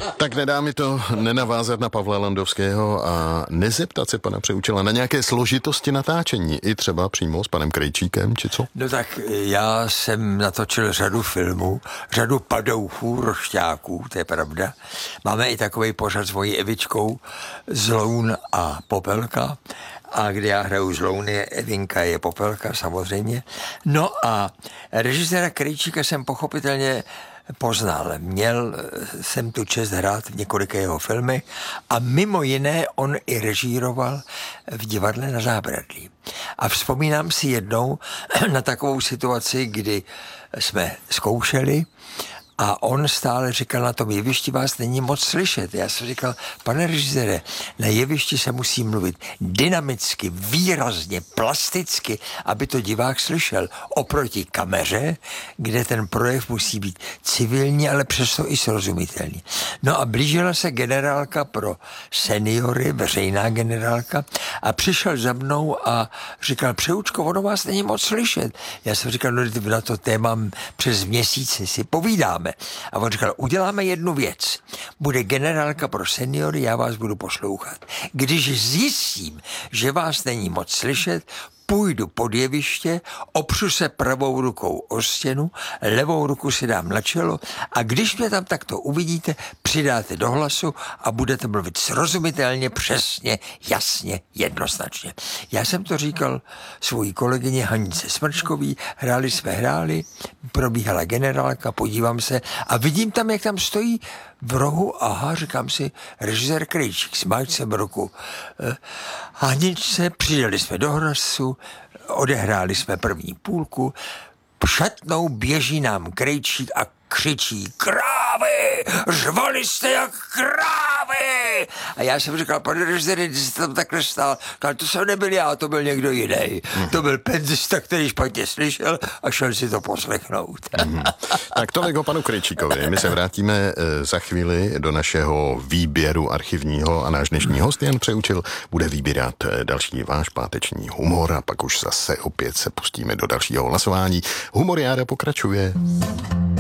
Tak nedá mi to nenavázat na Pavla Landovského a nezeptat se pana Přeučila na nějaké složitosti natáčení, i třeba přímo s panem Krejčíkem, či co? No tak já jsem natočil řadu filmů, řadu padouchů, rošťáků, to je pravda. Máme i takový pořad s mojí Evičkou, Zloun a Popelka, a kde já hraju Zlouny, Evinka je Popelka samozřejmě. No a režiséra Krejčíka jsem pochopitelně poznal. Měl jsem tu čest hrát v několika jeho filmech a mimo jiné on i režíroval v Divadle Na Zábradlí. A vzpomínám si jednou na takovou situaci, kdy jsme zkoušeli a on stále říkal, na tom jevišti vás není moc slyšet. Já jsem říkal, pane režisére, na jevišti se musí mluvit dynamicky, výrazně, plasticky, aby to divák slyšel. Oproti kameře, kde ten projev musí být civilní, ale přesto i srozumitelný. No a blížila se generálka pro seniory, veřejná generálka, a přišel za mnou a říkal, Přeučko, ono vás není moc slyšet. Já jsem říkal, no na to téma přes měsíc si povídáme. A on říkal, uděláme jednu věc. Bude generálka pro seniory, já vás budu poslouchat. Když zjistím, že vás není moc slyšet, půjdu pod jeviště, opřu se pravou rukou o stěnu, levou ruku si dám na čelo a když mě tam takto uvidíte, přidáte do hlasu a budete mluvit srozumitelně, přesně, jasně, jednoznačně. Já jsem to říkal svojí kolegyně Hanice Smrčkový, hráli, probíhala generálka, podívám se a vidím tam, jak tam stojí v rohu, aha, říkám si, režisér Krejčík, smáčcem ruku. Haničce, přidali jsme do hlasu, odehráli jsme první půlku, přetnou běží nám Krejčík a křičí, krávy, řvali jste jak krávy. A já jsem říkal, pane režisére, když jste tam takhle stál, to jsem nebyl já, to byl někdo jiný. To byl penzista, který špatně slyšel a šel si to poslechnout. Tak tolik o panu Krejčíkovi. My se vrátíme za chvíli do našeho výběru archivního a náš dnešní host Jan Přeučil bude vybírat další váš páteční humor a pak už zase opět se pustíme do dalšího hlasování. Humoriáda pokračuje.